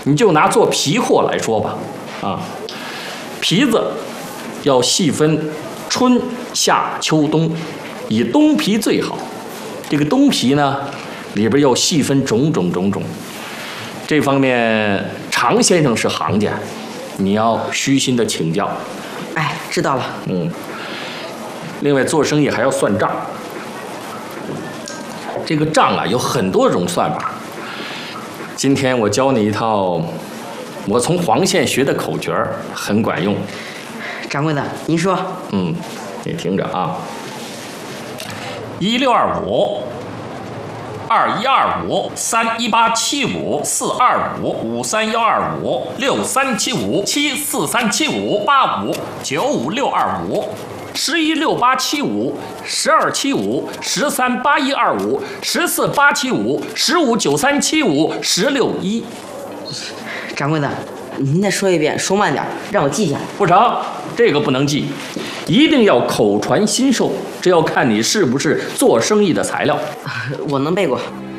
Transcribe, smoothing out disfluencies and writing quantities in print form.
你就拿做皮货来说吧，啊，皮子要细分春夏秋冬，以冬皮最好。这个冬皮呢，里边要细分种种。这方面，常先生是行家，你要虚心的请教。 哎，知道了。 另外，做生意还要算账。这个账啊，有很多种算法。今天我教你一套，我从黄县学的口诀，很管用。 掌柜的，您说。 你听着啊：1625、2125、31875、425、53125、6375、74375、85、95625。116875、1275、138125、14875、159375、161。 掌柜的，您再说一遍，说慢点，让我记下来。 不成，这个不能记，一定要口传心授。这要看你是不是做生意的材料。 我能背过。